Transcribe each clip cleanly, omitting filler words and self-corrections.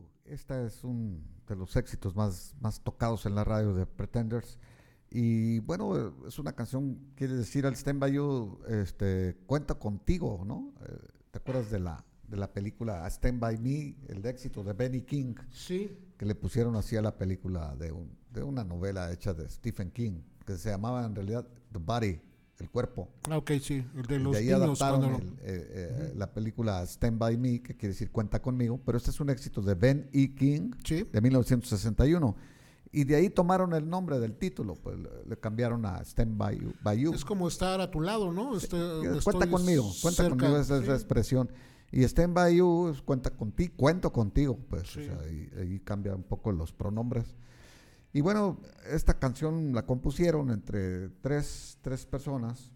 Esta es un de los éxitos más tocados en la radio de Pretenders. Y bueno, es una canción, quiere decir, al Stand By You, cuenta contigo, ¿no? ¿Te acuerdas de la película A Stand By Me, el de éxito de Benny King? Sí. Que le pusieron así a la película de una novela hecha de Stephen King, que se llamaba en realidad The Body, el cuerpo. Ok, sí, el de Y los de ahí niños. adaptaron la película Stand By Me, que quiere decir Cuenta Conmigo, pero este es un éxito de Ben E. King, Sí. de 1961. Y de ahí tomaron el nombre del título, pues le cambiaron a Stand By You. Es como estar a tu lado, ¿no? Cuenta conmigo es esa expresión. Y Stand By You es cuento contigo, pues. Sí. O sea, ahí cambia un poco los pronombres. Y bueno, esta canción la compusieron entre tres personas.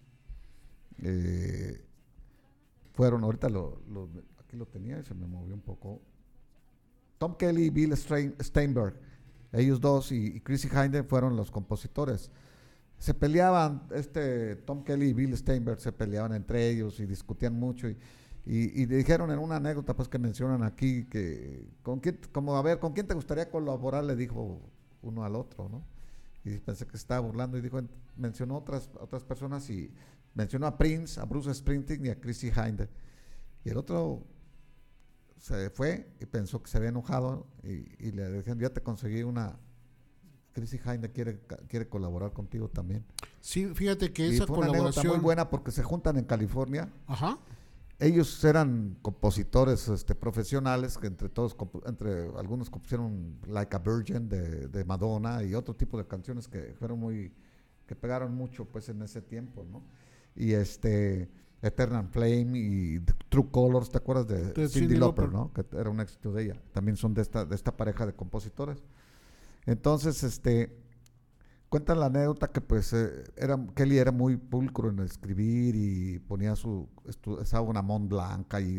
Fueron, ahorita aquí lo tenía y se me movió un poco. Tom Kelly y Bill Steinberg. Ellos dos y Chrissie Hynde fueron los compositores. Se peleaban, Tom Kelly y Bill Steinberg se peleaban entre ellos y discutían mucho y dijeron en una anécdota pues que mencionan aquí que ¿con quién te gustaría colaborar? Le dijo uno al otro, ¿no? Y pensé que se estaba burlando y mencionó otras personas y mencionó a Prince, a Bruce Springsteen y a Chrissie Hynde. Y el otro se fue y pensó que se había enojado y le dijeron, ya te conseguí una. Chrissie Hynde quiere colaborar contigo también. Sí, fíjate que y esa fue una colaboración anécdota muy buena porque se juntan en California. Ajá. Ellos eran compositores profesionales, que entre algunos compusieron Like a Virgin de Madonna y otro tipo de canciones que que pegaron mucho pues en ese tiempo, ¿no? Y Eternal Flame y True Colors, ¿te acuerdas de Cyndi Lauper, ¿no? Que era un éxito de ella. También son de esta pareja de compositores. Entonces, cuentan la anécdota que pues Kelly era muy pulcro en escribir y ponía usaba una Mont Blanc ahí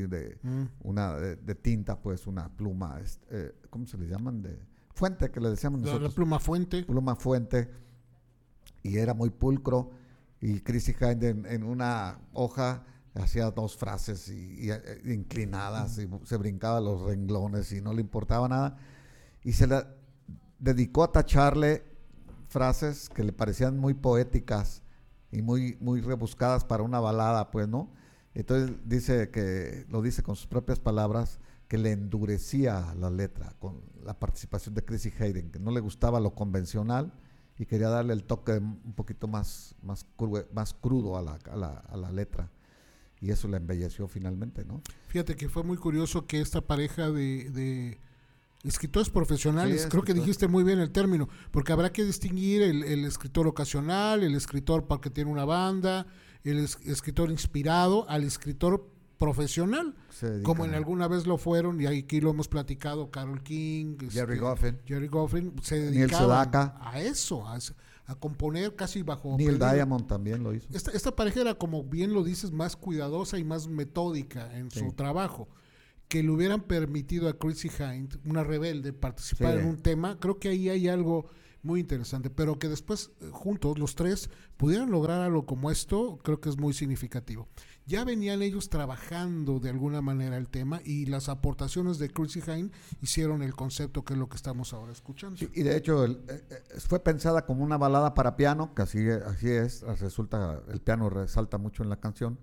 de tinta, pues una pluma, ¿cómo se le llaman? De fuente, que le decíamos nosotros. La pluma fuente. Pluma fuente. Y era muy pulcro. Y Chrissie Hynde en una hoja hacía dos frases inclinadas y se brincaba los renglones y no le importaba nada. Y se la dedicó a tacharle frases que le parecían muy poéticas y muy rebuscadas para una balada, pues, ¿no? Entonces lo dice con sus propias palabras, que le endurecía la letra con la participación de Chrissie Hynde, que no le gustaba lo convencional y quería darle el toque un poquito más crudo a la letra, y eso la embelleció finalmente, ¿no? Fíjate que fue muy curioso que esta pareja de escritores profesionales, sí, creo que dijiste muy bien el término, porque habrá que distinguir el escritor ocasional, el escritor porque tiene una banda, el escritor inspirado, al escritor profesional, como en alguna vez lo fueron, y aquí lo hemos platicado, Carole King, Jerry Goffin se dedicaban a eso, a componer casi bajo Neil Diamond también lo hizo. Esta pareja era, como bien lo dices, más cuidadosa y más metódica en su trabajo. Que le hubieran permitido a Chrissie Hynde, una rebelde, participar en un tema, creo que ahí hay algo muy interesante, pero que después juntos los tres pudieran lograr algo como esto, creo que es muy significativo. Ya venían ellos trabajando de alguna manera el tema y las aportaciones de Chrissie Hynde hicieron el concepto que es lo que estamos ahora escuchando. Sí, y de hecho fue pensada como una balada para piano, que así es, resulta, el piano resalta mucho en la canción,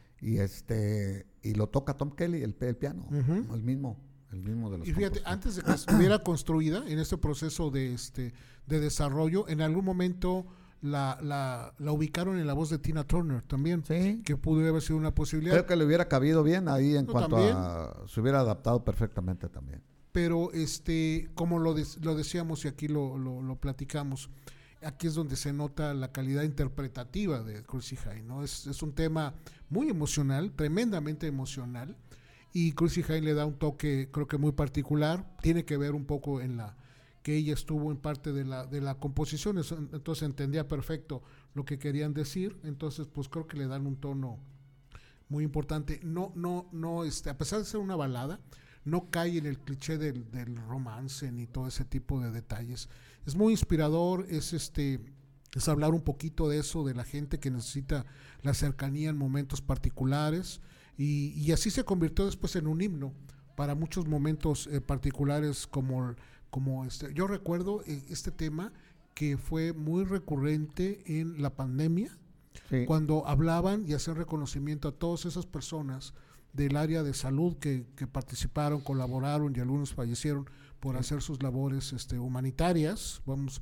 y lo toca Tom Kelly, el piano, el mismo de los. Y fíjate, antes de que estuviera construida en este proceso de desarrollo, en algún momento la ubicaron en la voz de Tina Turner también, ¿Sí? Que pudo haber sido una posibilidad. Creo que le hubiera cabido bien ahí en cuanto también. se hubiera adaptado perfectamente también. Pero como lo decíamos y aquí lo platicamos, aquí es donde se nota la calidad interpretativa de Chrissie Hynde, ¿no? Es un tema muy emocional, tremendamente emocional, y Chrissie Hynde le da un toque, creo que muy particular. Tiene que ver un poco en que ella estuvo en parte de la composición, entonces entendía perfecto lo que querían decir. Entonces pues creo que le dan un tono muy importante. No, a pesar de ser una balada, no cae en el cliché del romance ni todo ese tipo de detalles. Es muy inspirador, es hablar un poquito de eso, de la gente que necesita la cercanía en momentos particulares, y así se convirtió después en un himno para muchos momentos particulares como yo recuerdo este tema que fue muy recurrente en la pandemia, Sí. cuando hablaban y hacían reconocimiento a todas esas personas del área de salud que participaron, colaboraron y algunos fallecieron por hacer sus labores humanitarias,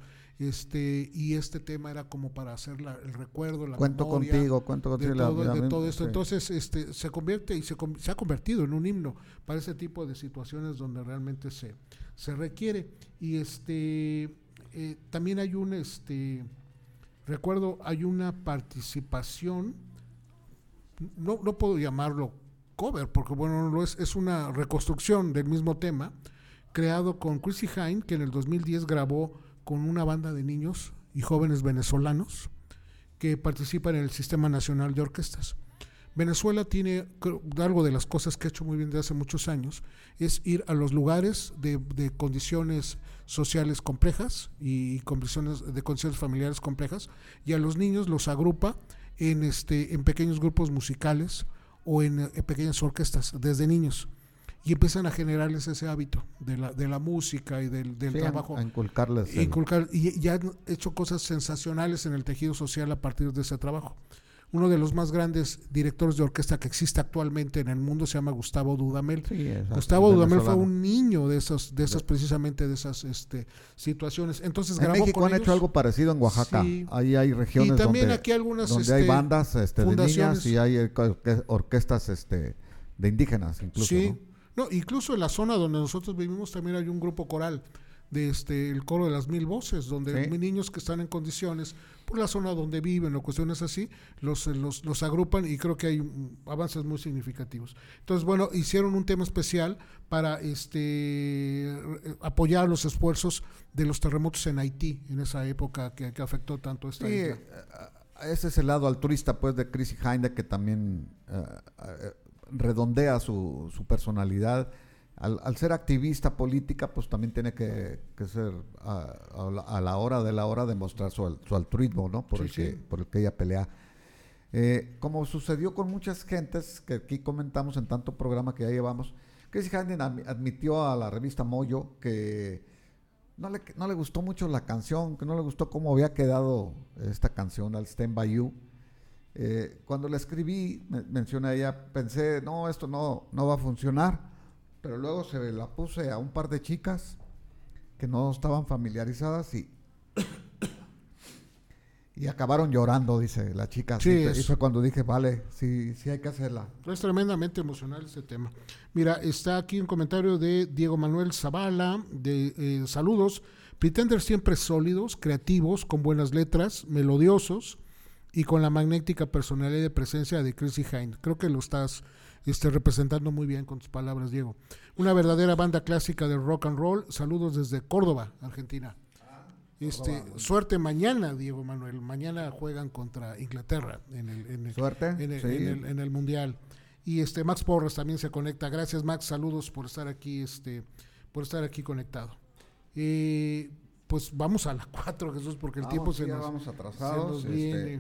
y este tema era como para hacer el recuerdo, la Cuento memoria contigo, de todo esto. sí. Entonces se convierte y se ha convertido en un himno para ese tipo de situaciones donde realmente se requiere. Y también hay recuerdo, hay una participación, no puedo llamarlo cover, porque bueno, no lo es una reconstrucción del mismo tema, creado con Chrissie Hynde, que en el 2010 grabó con una banda de niños y jóvenes venezolanos que participan en el Sistema Nacional de Orquestas. Venezuela tiene algo de las cosas que ha hecho muy bien desde hace muchos años, es ir a los lugares de condiciones sociales complejas y condiciones familiares complejas, y a los niños los agrupa en pequeños grupos musicales o en pequeñas orquestas desde niños, y empiezan a generarles ese hábito de la música y del Sí, trabajo. a inculcarles. Y han hecho cosas sensacionales en el tejido social a partir de ese trabajo. Uno de los más grandes directores de orquesta que existe actualmente en el mundo se llama Gustavo Dudamel. Sí, exacto, Gustavo Dudamel fue venezolano. un niño de esas precisamente de esas situaciones. Entonces En grabó México con han ellos. hecho algo parecido en Oaxaca. Sí. Ahí hay regiones Y también donde, aquí algunas donde hay bandas de fundaciones. niñas y hay orquestas de indígenas incluso. Sí, ¿no? no, incluso en la zona donde nosotros vivimos también hay un grupo coral de el coro de las 1000 voces, donde Sí. niños que están en condiciones, por la zona donde viven o cuestiones así, los agrupan, y creo que hay avances muy significativos. Entonces, bueno, hicieron un tema especial para apoyar los esfuerzos de los terremotos en Haití, en esa época que afectó tanto esta Sí, isla. ese es el lado altruista pues de Chrissie Hynde, que también redondea su personalidad. Al ser activista política, pues también tiene que ser a la hora demostrar su altruismo, ¿no? Por el que ella pelea. Como sucedió con muchas gentes que aquí comentamos en tanto programa que ya llevamos, Chrissie Hynde admitió a la revista Mojo que no le gustó mucho la canción, que no le gustó cómo había quedado esta canción, I'll Stand By You. Cuando la escribí, menciona ella, pensé, no, esto no va a funcionar, pero luego se la puse a un par de chicas que no estaban familiarizadas y acabaron llorando, dice la chica. Sí, y fue cuando dije, vale, sí hay que hacerla. Es tremendamente emocional ese tema. Mira, está aquí un comentario de Diego Manuel Zavala, de saludos. Pretenders siempre sólidos, creativos, con buenas letras, melodiosos y con la magnética personalidad y presencia de Chrissie Hynde. Creo que lo estás representando muy bien con tus palabras, Diego. Una verdadera banda clásica de rock and roll. Saludos desde Córdoba, Argentina. Suerte mañana, Diego Manuel. Mañana juegan contra Inglaterra en el Mundial. Y Max Porras también se conecta. Gracias, Max. Saludos por estar aquí, conectado. Pues vamos a la 4, Jesús, porque el tiempo se vamos atrasados. nos viene.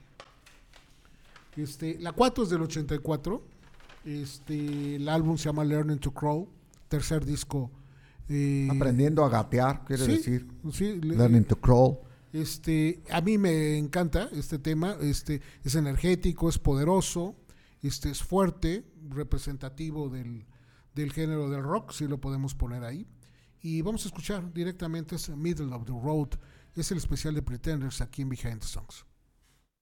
La 4 es del 84. El álbum se llama Learning to Crawl, tercer disco. Aprendiendo a gatear, quiere decir. Sí, Learning to Crawl. A mí me encanta este tema. Es energético, es poderoso, es fuerte, representativo del género del rock, si lo podemos poner ahí. Y vamos a escuchar directamente, es Middle of the Road, es el especial de Pretenders aquí en Behind the Songs.